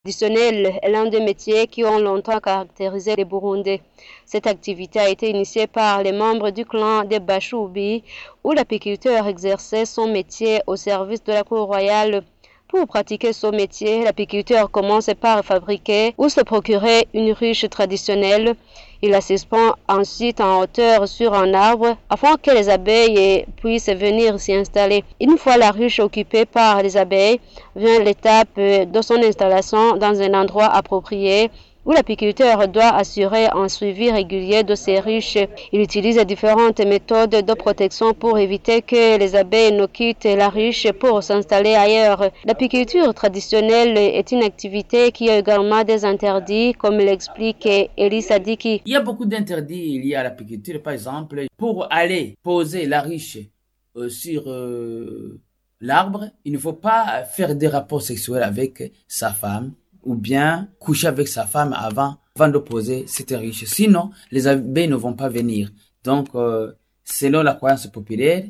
Traditionnel est l'un des métiers qui ont longtemps caractérisé les Burundais. Cette activité a été initiée par les membres du clan des Bachoubi, où l'apiculteur exerçait son métier au service de la cour royale. Pour pratiquer son métier, l'apiculteur commence par fabriquer ou se procurer une ruche traditionnelle. Il la suspend ensuite en hauteur sur un arbre afin que les abeilles puissent venir s'y installer. Une fois la ruche occupée par les abeilles, vient l'étape de son installation dans un endroit approprié où l'apiculteur doit assurer un suivi régulier de ces ruches. Il utilise différentes méthodes de protection pour éviter que les abeilles ne quittent la ruche pour s'installer ailleurs. L'apiculture traditionnelle est une activité qui a également des interdits, comme l'explique Elie Sadiki. Il y a beaucoup d'interdits liés à l'apiculture. Par exemple, pour aller poser la ruche sur l'arbre, il ne faut pas faire des rapports sexuels avec sa femme, ou bien coucher avec sa femme avant de poser cette ruche. Sinon, les abeilles ne vont pas venir. Donc, selon la croyance populaire,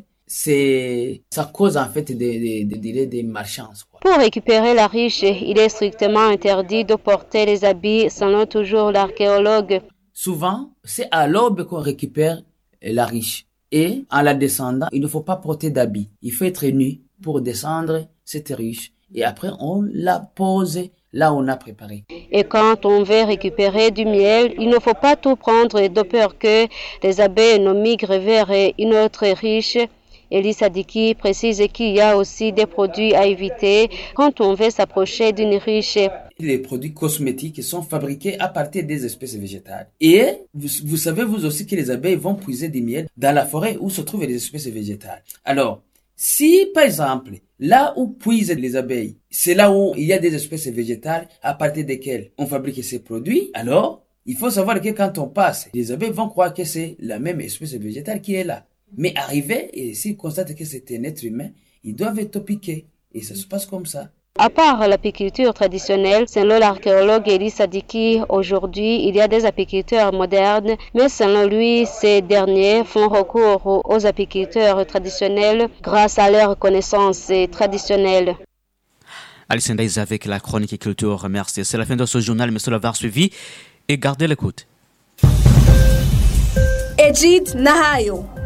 ça cause en fait des malchances. Pour récupérer la ruche, il est strictement interdit de porter les habits, selon toujours l'archéologue. Souvent, c'est à l'aube qu'on récupère la ruche. Et en la descendant, il ne faut pas porter d'habits. Il faut être nu pour descendre cette ruche. Et après, on la pose là où on a préparé. Et quand on veut récupérer du miel, il ne faut pas tout prendre de peur que les abeilles ne migrent vers une autre ruche. Elie Sadiki précise qu'il y a aussi des produits à éviter quand on veut s'approcher d'une ruche. Les produits cosmétiques sont fabriqués à partir des espèces végétales. Et vous savez vous aussi que les abeilles vont puiser du miel dans la forêt où se trouvent les espèces végétales. Alors, si, par exemple, là où puisent les abeilles, c'est là où il y a des espèces végétales à partir desquelles on fabrique ces produits, alors, il faut savoir que quand on passe, les abeilles vont croire que c'est la même espèce végétale qui est là. Mais arrivé, et s'ils constatent que c'est un être humain, ils doivent être piqués. Et ça se passe comme ça. À part l'apiculture traditionnelle, selon l'archéologue Elie Sadiki, aujourd'hui, il y a des apiculteurs modernes, mais selon lui, ces derniers font recours aux apiculteurs traditionnels grâce à leurs connaissances traditionnelles. Alice Ndaïs avec la chronique culture. Merci. C'est la fin de ce journal. Merci de l'avoir suivi et gardez l'écoute. Egid Nahayo.